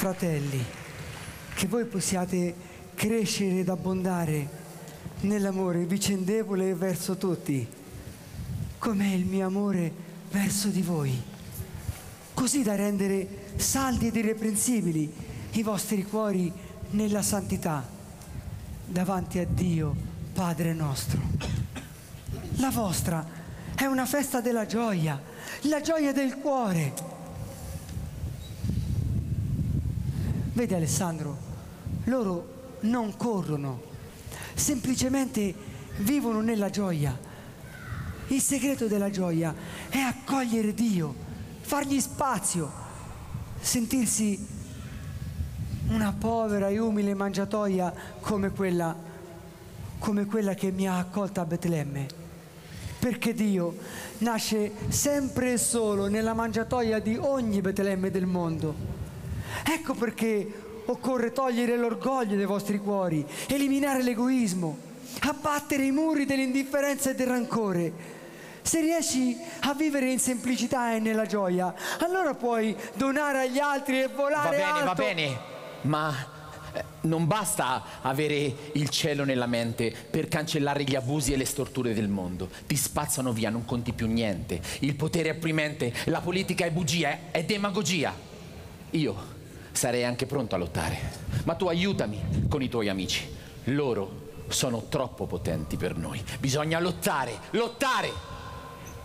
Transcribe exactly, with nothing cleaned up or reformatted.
fratelli, che voi possiate crescere ed abbondare nell'amore vicendevole verso tutti, com'è il mio amore verso di voi, così da rendere saldi ed irreprensibili i vostri cuori nella santità davanti a Dio Padre nostro. La vostra è una festa della gioia, la gioia del cuore. Vedi Alessandro, loro non corrono, semplicemente vivono nella gioia. Il segreto della gioia è accogliere Dio, fargli spazio, sentirsi una povera e umile mangiatoia come quella, come quella che mi ha accolta a Betlemme. Perché Dio nasce sempre e solo nella mangiatoia di ogni Betlemme del mondo. Ecco perché occorre togliere l'orgoglio dai vostri cuori, eliminare l'egoismo, abbattere i muri dell'indifferenza e del rancore. Se riesci a vivere in semplicità e nella gioia, allora puoi donare agli altri e volare alto. Va bene, alto. va bene, ma eh, non basta avere il cielo nella mente per cancellare gli abusi e le storture del mondo. Ti spazzano via, non conti più niente. Il potere è opprimente, la politica è bugia, è demagogia. Io sarei anche pronto a lottare, ma tu aiutami con i tuoi amici. Loro sono troppo potenti per noi. Bisogna lottare, lottare!